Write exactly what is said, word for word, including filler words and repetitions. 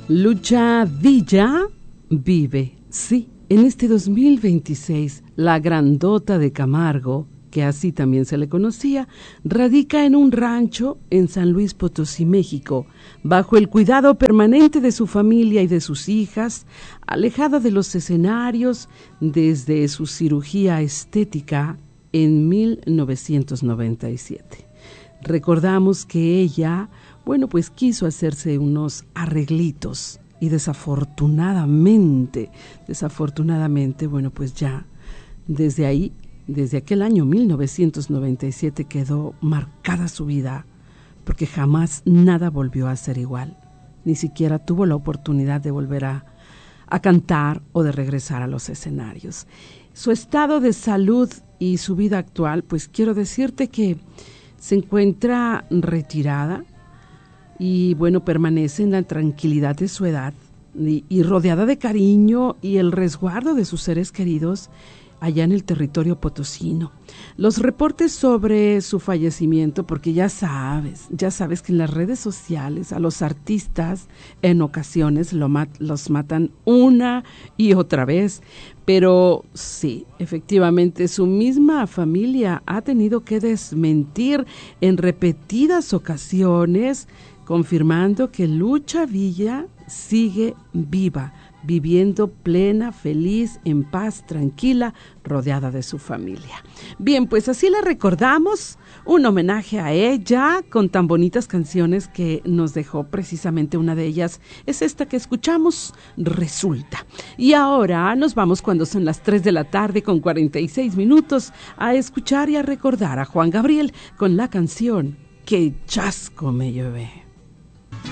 Lucha Villa vive, sí, en este dos mil veintiséis, la grandota de Camargo, que así también se le conocía, radica en un rancho en San Luis Potosí, México, bajo el cuidado permanente de su familia y de sus hijas, alejada de los escenarios desde su cirugía estética en mil novecientos noventa y siete. Recordamos que ella, bueno, pues quiso hacerse unos arreglitos y desafortunadamente, desafortunadamente, bueno, pues ya desde ahí, desde aquel año mil novecientos noventa y siete quedó marcada su vida, porque jamás nada volvió a ser igual, ni siquiera tuvo la oportunidad de volver a, a cantar o de regresar a los escenarios. Su estado de salud y su vida actual, pues quiero decirte que se encuentra retirada y bueno, permanece en la tranquilidad de su edad y, y rodeada de cariño y el resguardo de sus seres queridos allá en el territorio potosino. Los reportes sobre su fallecimiento, porque ya sabes, ya sabes que en las redes sociales a los artistas en ocasiones lo mat, los matan una y otra vez, pero sí, efectivamente su misma familia ha tenido que desmentir en repetidas ocasiones, confirmando que Lucha Villa sigue viva, viviendo plena, feliz, en paz, tranquila, rodeada de su familia. Bien, pues así la recordamos, un homenaje a ella con tan bonitas canciones que nos dejó. Precisamente una de ellas es esta que escuchamos, Resulta. Y ahora nos vamos, cuando son las tres de la tarde con cuarenta y seis minutos, a escuchar y a recordar a Juan Gabriel con la canción Que chasco me llevé.